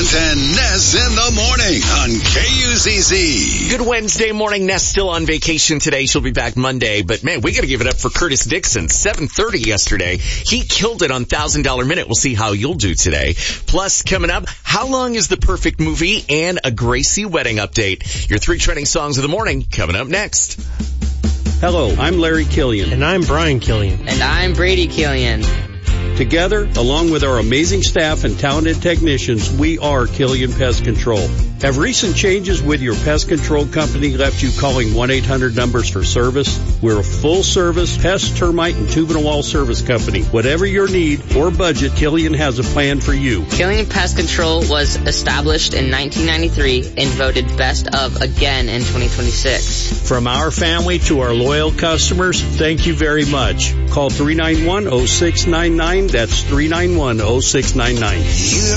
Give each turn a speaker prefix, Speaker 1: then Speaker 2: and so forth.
Speaker 1: Grant and Ness in the morning on KUZZ.
Speaker 2: Good Wednesday morning. Ness still on vacation today. She'll be back Monday. But man, we got to give it up for Curtis Dixon. 7:30 yesterday. He killed it on $1,000 Minute. We'll see how you'll do today. Plus, coming up, how long is the perfect movie and a Gracie wedding update. Your 3 trending songs of the morning coming up next.
Speaker 3: Hello, I'm Larry Killian.
Speaker 4: And I'm Brian Killian.
Speaker 5: And I'm Brady Killian.
Speaker 3: Together, along with our amazing staff and talented technicians, we are Killian Pest Control. Have recent changes with your pest control company left you calling 1-800 numbers for service? We're a full-service pest, termite, and tubing wall service company. Whatever your need or budget, Killian has a plan for you.
Speaker 5: Killian Pest Control was established in 1993 and voted Best of again in 2026.
Speaker 3: From our family to our loyal customers, thank you very much. Call 391-0699. That's 391-0699.